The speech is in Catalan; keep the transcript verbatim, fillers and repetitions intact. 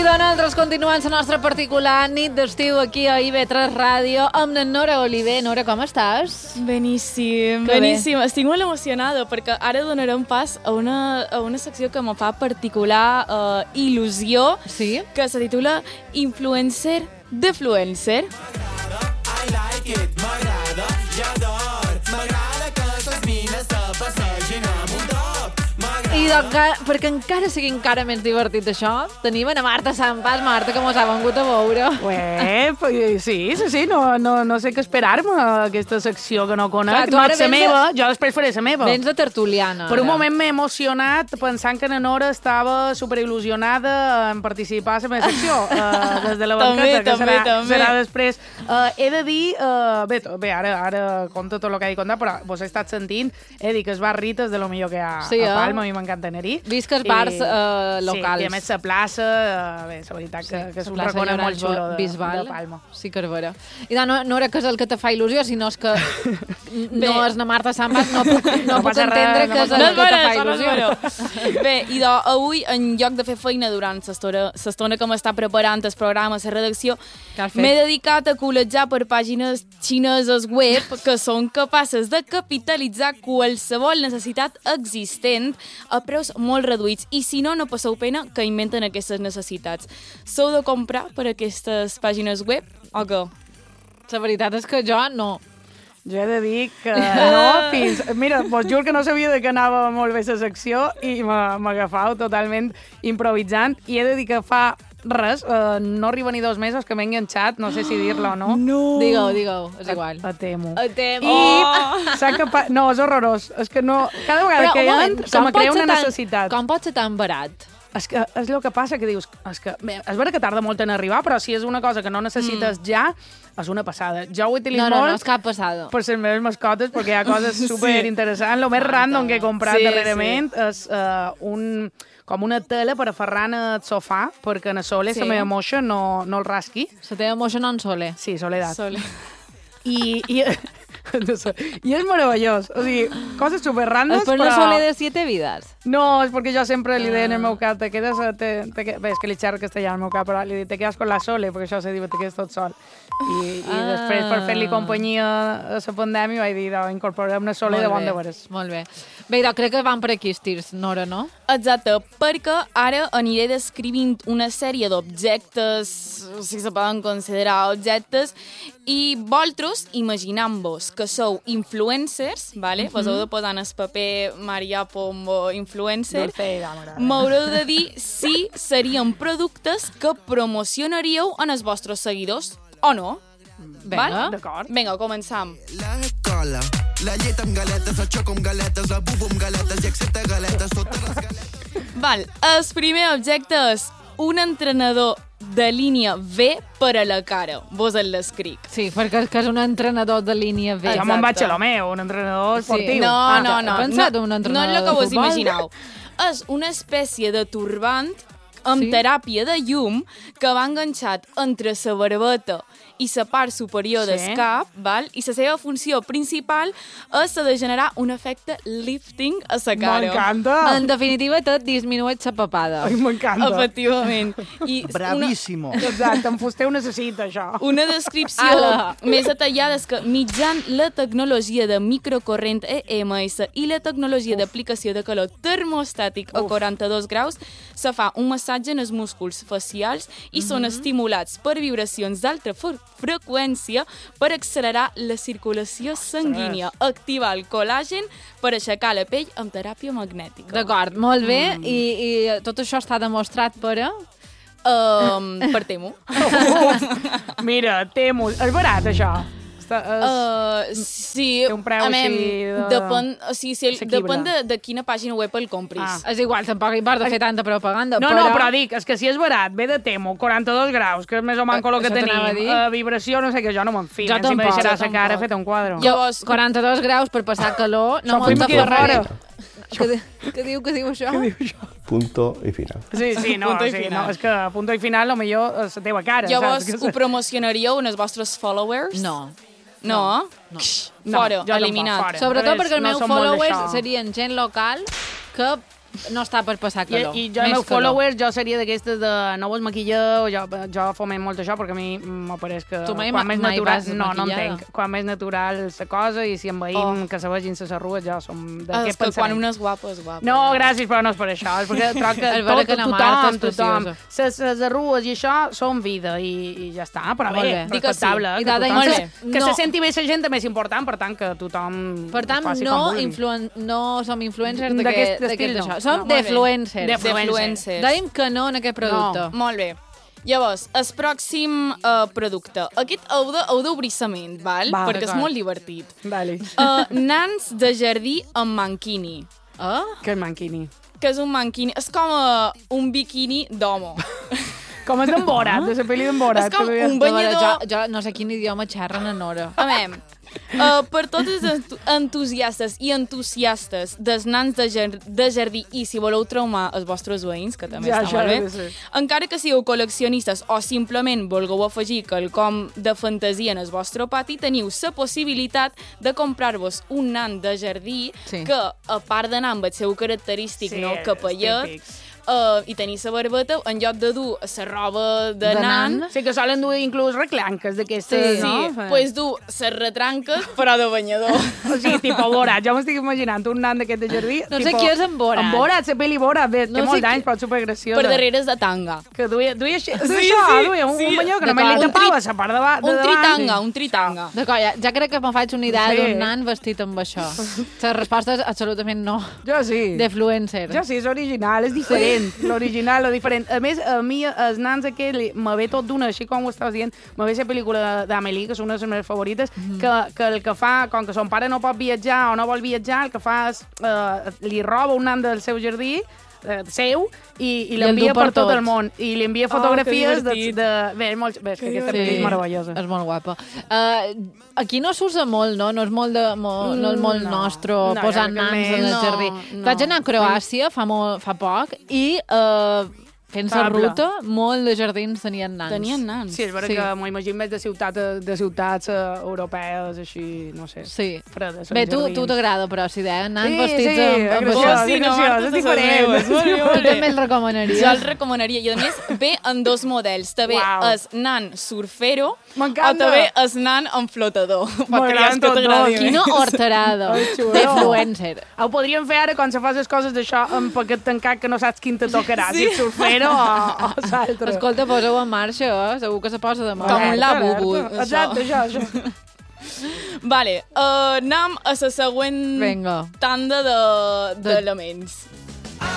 nosaltres continuem la nostra particular nit d'estiu aquí a I V tres Ràdio amb la Nora Oliver. Nora, com estàs? Beníssim, que beníssim. Bé. Estic molt emocionada perquè ara donarem pas a una, a una secció que me fa particular uh, il·lusió, sí? Que se titula Influencer Defluencer. I like it, m'agrada, ja ador, m'agrada que les mines se passegin amb un top. I doncs, perquè encara sigui encara més divertit això, tenim a Marta Sampas. Marta, que mos ha vengut a veure. Ué, sí, sí, sí, no, no, no sé què esperar-me aquesta secció que no conec. Clar, tu no ara és la vens meva, de- jo després faré la meva. Vens de tertuliana. Per un ara. moment m'he emocionat pensant que na Nora estava superil·lusionada en participar a la meva secció, uh, des de la També, banqueta, que també, serà, també. serà després. Uh, he de dir, uh, bé, to- bé ara, ara conto tot el que he de contar, però vos he estat sentint, he dit que els bars Rites de lo millor que hi ha Sí, a eh? Palma, a mi m'encanta anar-hi. Visc els bars eh, locals. Sí, i a més la plaça, uh, bé, la veritat que, que és la un plaça recorregut molt Llorenç xulo de, Bisbal. de Palma. Sí que és vera. I no, no era que és el que te fa il·lusió, sinó és que no Bé. és na Marta Sampas, no puc, no No puc passa res, entendre no que és passa el que te fa això no és il·lusió. Bé, i de, avui, en lloc de fer feina durant l'estona que m'està preparant el programa, la redacció, Què has fet? m'he dedicat a col·legiar per pàgines xineses web que són capaces de capitalitzar qualsevol necessitat existent a preus molt reduïts. I si no, no passeu pena que inventen aquestes necessitats. Sou de comprar per aquestes pàgines web o què? La veritat és que jo no. Jo he de dir que no, fins... Mira, vos juro que no sabia de què anava molt bé la secció i m'agafau totalment improvisant. I he de dir que fa res, eh, no arriba ni dos mesos que m'he enganxat, no sé si dir-lo o no. No! Digue-ho, digue-ho, és igual. A Temu. A Temu. I Oh! s'ha capa... No, és horrorós. És que no... Cada vegada Però, que un hi moment, entro se com me pot crea ser una tan- necessitat. Com pot ser tan barat? És que és el que passa, que dius... És que, bé, és vera que tarda molt en arribar, però si és una cosa que no necessites mm. ja, és una passada. Jo ho utilitzo No, no, molt... no és cap passada. per les meves mascotes, perquè hi ha coses superinteressants. El més random que he comprat Sí, darrerament és uh, un, com una tela per aferrar en el sofà, perquè en el sole Sí. la meva moixa no, no el rasqui. La teva moixa no en sole. Sí, soledat. Sole. I, i, no sé, I és meravellós. O sigui, coses super randoms, És per però... una sole de siete vides. No, és perquè jo sempre li deia al meu cap, te quedes... Te, te, bé, és que li xerro castellà al meu cap, però li dic, te quedes con la sole, perquè això se diu, te quedes tot sol. I, i Ah. després, per fer-li companyia a la pandèmia, vaig dir, no, incorporem una sole de bon de veres. Molt bé. Bé, doncs crec que van per aquí els tirs, Nora, no? Exacte, perquè ara aniré descrivint una sèrie d'objectes, si se poden considerar objectes, i vosaltres imaginant-vos que sou influencers, vale? Vos heu de posar en el paper Maria Pombo influencer, Dolcera, m'agrada. m'haureu de dir si serien productes que promocionaríeu en els vostres seguidors o no. Vinga. D'acord. Vinga, començam. La cola, la llet amb galetes, el xoco amb galetes, la bubo amb galetes i accepta galetes, totes les galetes. Val, el primer objecte és un entrenador de línia V per a la cara. Vos el l'escric. Sí, perquè és que és un entrenador de línia B. Jo me'n vaig Exacte. a lo meu, un entrenador Sí. esportiu. No, Ah, no, no. he pensat no, en un no entrenador és el que de vos futbol. imagineu. És una espècie de turbant amb Sí? teràpia de llum que va enganxat entre la barbeta i la part superior Sí. del cap, val? I la seva funció principal és la de generar un efecte lifting a la cara. M'encanta. En definitiva, tot disminueix la papada. Ai, m'encanta. Efectivament. I Bravíssimo. Exacte, en Fuster ho necessita, això. Una descripció Ala. més detallada és que mitjan la tecnologia de microcorrent E M S i la tecnologia d'aplicació de calor termostàtic a quaranta-dos graus se fa un massatge en els músculs facials i són estimulats per vibracions d'alta fre- freqüència per accelerar la circulació sanguínia, activar el col·làgen per aixecar la pell amb teràpia magnètica. D'acord, molt bé. I, I tot això està demostrat per a... Um, per Temu. Mira, Temu, és barat, això. Està, és... Uh, sí, Té un preu a mem, així de- depèn, o sigui, si el, assequible. depèn de, de quina pàgina web el compris. Ah. És igual, tampoc importa fer tanta propaganda, No, però... no, però dic, és que si és barat, ve de Temu, quaranta-dos graus, que és més o manco el que Això t'anava tenim. a dir. Uh, vibració, no sé què, jo no m'enfio. Jo Si me tampoc, deixarà jo la cara tampoc. fet un quadre. Jo, Llavors- quaranta-dos graus per passar calor, no Això m'ho fem aquí de tafarraré. fora. Què, di- què diu, què diu això? Què diu això? Punto y final. Sí, sí, no, Punto i sí, final. no, és que a punto i final, lo millor és la teva cara, Llavors, saps? ho promocionaríeu en els vostres followers? No. No? No. Kx, No, Fora, jo tampoc, eliminat. fora. Sobretot Res, perquè els no meus som molt followers d'això. serien gent local que no està per passar I, calor. i jo, els Més meus calor. followers, jo seria d'aquestes de no vos maquilleu, jo, jo foment molt això, perquè a mi m'apareix que Tu mai quan més mai natural... vas No, no maquillada? entenc. Quan més natural la cosa i si em veïm Oh. que se vegin les arrugues, jo som És d'aquest que quan pensament. una és guapa, és guapa. No, gràcies, però no és per això. És perquè troc que És vera tot, que la tothom, Marta és tothom, preciosa. les, les arrugues i això són vida i, i ja està. Però Molt bé, bé. Dic que sí. respectable. I Que, dada tothom molt se, bé. que No. se senti bé la gent també és important, per tant, que tothom Per tant, faci no, com vulgui. influen... no som influencers D'aquest d'aquest estil, d'aquest no. això. Som No, molt bé. defluencers. Defluencers. Dèiem que no en aquest producte. Molt bé. Llavors, el pròxim uh, producte. Aquest heu de- heu d'obrir sa ment, val? Va, Perquè és d'acord. molt divertit. Dale. Uh, nans de jardí amb manquini. Ah? Que és manquini. Que és un manquini. És com uh, un biquini d'homo. Com és d'en Borat, de la pel·li d'en Borat. És com que un A veure, banyador... jo, jo no sé quin idioma xerren en hora. A veure, uh, per tots els entu- entusiastes i entusiastes dels nans de, jar de jardí i si voleu traumar els vostres veïns, que també Ja, està això molt ha de bé, ser. encara que sigueu col·leccionistes o simplement volgueu afegir quelcom de fantasia en el vostre pati, teniu la possibilitat de comprar-vos un nan de jardí Sí. que, a part d'anar amb el seu característic Sí, no, és capellet, típic. uh, i tenir la barbeta, en lloc de dur la roba de, De nan, nan. Sí, que solen dur inclús reclanques d'aquestes, sí, no? sí, pues dur les retranques, però de banyador. O sigui, tipus Borat. Jo m'estic imaginant un nan d'aquest de jardí. No sé tipo, qui és en Borat. En Borat, la pel·li Borat. Bé, No té sé molt qui- d'anys, però és supergraciosa. Per darrere és de tanga. Que duia, duia, així- duia Sí, això, sí, duia un, sí. un banyó que només D'acord. li Un tapava tri- la part de, va- de Un davant. tritanga, un tritanga. D'acord, ja, ja crec que me'n faig una idea Sí. d'un nan vestit amb això. La resposta és absolutament no. Jo sí. Defluencer. Jo sí, és original, és diferent. L'original, lo diferent. A més, a mi, els nans aquells, li- me ve tot d'una, així com ho estaves dient, me ve la pel·lícula d'Amélie, que és una de les meves favorites, Mhm. que, que el que fa, com que son pare no pot viatjar o no vol viatjar, el que fa és, eh, li roba un nan del seu jardí, eh, seu, i, i el l'envia du per per tot tot. el món. I li envia Oh, fotografies que de, divertit. de... Bé, és molt... Bé, és que aquesta Sí, pel·li és meravellosa. És molt guapa. Uh, aquí no s'usa molt, no? No és molt, de, mo, no és molt No. nostre No, posar jo crec que nans més en el no, jardí. no. Vaig anar a Croàcia fa, molt, fa poc i uh, fent la Table. ruta, molt de jardins tenien nans. Tenien nans. Sí, és vera Sí. que m'ho imagino més de ciutats, de ciutats eh, europees, així, no sé, Sí. fredes. Bé, amb tu jardins. tu t'agrada, però, si deien nans Sí, vestits sí, amb, amb graciós, això. Oh, sí, no, graciós, Marta, és te diferent. sabeu, és molt bé, Tu molt bé. també el recomanaries? Jo el recomanaria. I a més, ve en dos models. També Uau. és nan surfero o M'encanta. també és nan en flotador. Pot M'agraden triar el que tots t'agradi dos. més. Quina horterada. Ai, xulo. Defluencer. Ho podríem fer ara quan se fas les coses d'això amb paquet tancat que no saps quin te tocarà, sí. si el surfero o, o l'altre. Escolta, poseu en marxa, eh? Segur que se posa de mà. Com un Alerta, labubu, alerta. això. Exacte, això, això. Vale, uh, anem a la següent Vinga. tanda de- d'elements.